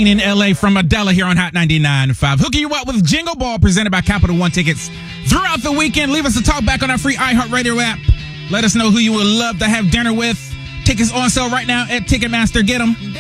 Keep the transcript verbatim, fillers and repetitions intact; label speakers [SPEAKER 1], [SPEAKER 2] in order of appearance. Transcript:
[SPEAKER 1] Queen in L A from Adela here on Hot ninety-nine point five. Hooking you up with Jingle Ball presented by Capital One Tickets throughout the weekend. Leave us a talk back on our free iHeartRadio app. Let us know who you would love to have dinner with. Tickets on sale right now at Ticketmaster. Get them.